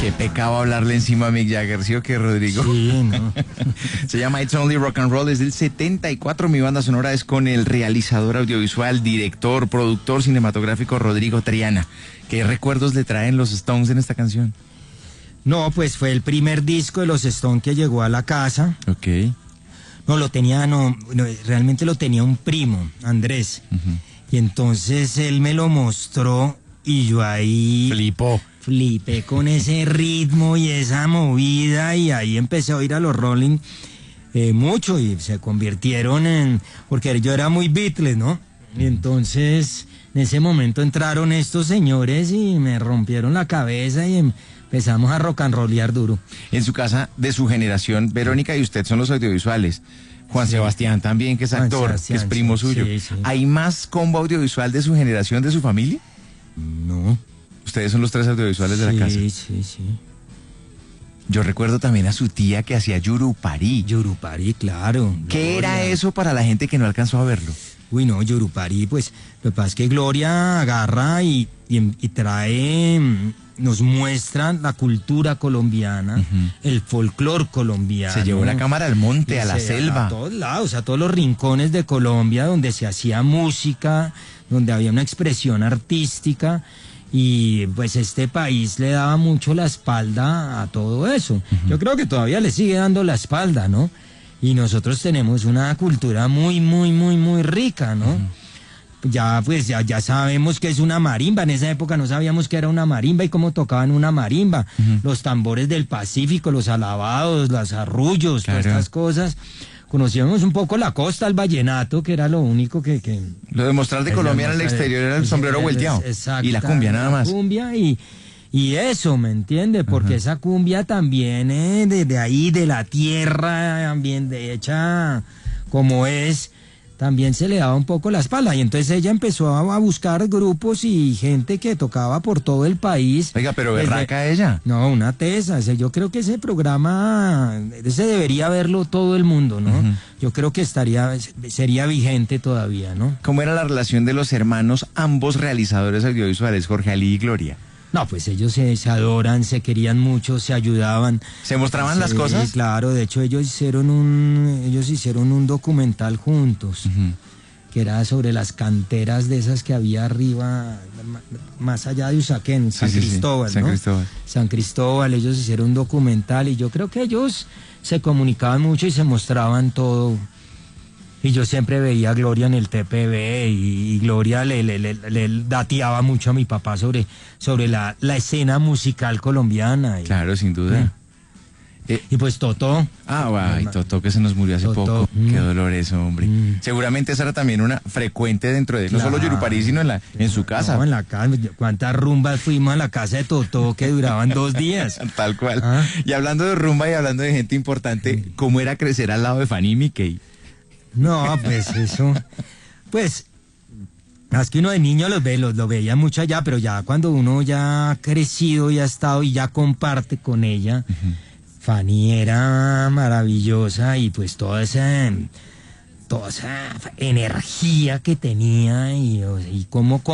Qué pecado hablarle encima a Mick Jagger, ¿sí o qué, Rodrigo? Sí, no. Se llama It's Only Rock and Roll, es del 74. Mi banda sonora es con el realizador audiovisual, director, productor cinematográfico Rodrigo Triana. ¿Qué recuerdos le traen los Stones en esta canción? No, pues fue el primer disco de los Stones que llegó a la casa. Ok. No, realmente lo tenía un primo, Andrés. Y entonces él me lo mostró y yo ahí flipé con ese ritmo y esa movida y ahí empecé a oír a los Rolling mucho y se convirtieron porque yo era muy Beatles, ¿no? Y entonces en ese momento entraron estos señores y me rompieron la cabeza y empezamos a rock and rollear duro. En su casa, de su generación, Verónica y usted son los audiovisuales. Juan Sebastián también, que es actor, que es primo suyo. Sí. ¿Hay más combo audiovisual de su generación, de su familia? No. Ustedes son los tres audiovisuales de la casa. Sí. Yo recuerdo también a su tía que hacía Yurupari. Yurupari, claro. ¿Qué Gloria. era eso para la gente que no alcanzó a verlo? Uy, no, Yurupari, pues lo que pasa es que Gloria agarra y trae, nos muestra la cultura colombiana, el folclor colombiano. Se llevó la cámara al monte, a la selva. A todos lados, a todos los rincones de Colombia donde se hacía música, donde había una expresión artística. Y pues este país le daba mucho la espalda a todo eso. Yo creo que todavía le sigue dando la espalda, ¿no? Y nosotros tenemos una cultura muy rica, ¿no? Ya sabemos que es una marimba. En esa época no sabíamos que era una marimba y cómo tocaban una marimba. Los tambores del Pacífico, los alabados, los arrullos, claro. Todas estas cosas. Conocíamos un poco la costa, el vallenato, que era lo único que Lo de mostrar de Colombia en el exterior era el sombrero volteado. Y la cumbia nada más. La cumbia y eso, ¿me entiende? Porque esa cumbia también de ahí, de la tierra, también hecha como es, también se le daba un poco la espalda. Y entonces ella empezó a buscar grupos y gente que tocaba por todo el país. Oiga, pero berraca ella. No, una tesa. Yo creo que ese programa, ese debería verlo todo el mundo, ¿no? Yo creo que sería vigente todavía, ¿no? ¿Cómo era la relación de los hermanos, ambos realizadores audiovisuales, Jorge Ali y Gloria? No, pues ellos se adoran, se querían mucho, se ayudaban. ¿Se mostraban las cosas? Claro, de hecho ellos hicieron un documental juntos, que era sobre las canteras de esas que había arriba, más allá de Usaquén, San Cristóbal, ¿no? San Cristóbal, ellos hicieron un documental y yo creo que ellos se comunicaban mucho y se mostraban todo. Y yo siempre veía a Gloria en el TPB y Gloria le dateaba mucho a mi papá sobre la escena musical colombiana. Claro, sin duda. Y pues Totó. Totó que se nos murió hace poco. Qué dolor eso, hombre. Seguramente esa era también una frecuente dentro de, no solo Yurupari, sino en su casa. No, en la casa. ¿Cuántas rumbas fuimos a la casa de Totó que duraban 2 días? Tal cual. Y hablando de rumba y hablando de gente importante, ¿cómo era crecer al lado de Fanny y Mickey? No, pues eso, pues, más que uno de niño lo veía mucho allá, pero ya cuando uno ya ha crecido y ha estado y ya comparte con ella, Fanny era maravillosa y pues toda esa energía que tenía y cómo